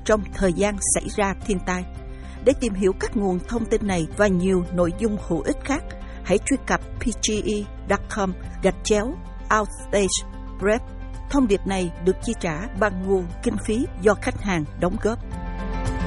trong thời gian xảy ra thiên tai. Để tìm hiểu các nguồn thông tin này và nhiều nội dung hữu ích khác, hãy truy cập pge.com/outstage prep. Thông điệp này được chi trả bằng nguồn kinh phí do khách hàng đóng góp.